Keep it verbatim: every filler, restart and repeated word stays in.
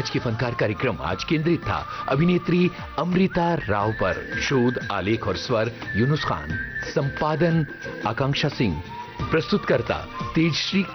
आज के फनकार कार्यक्रम आज केंद्रित था अभिनेत्री अमृता राव पर। शोध, आलेख और स्वर यूनुस खान, संपादन आकांक्षा सिंह, प्रस्तुतकर्ता तेजश्री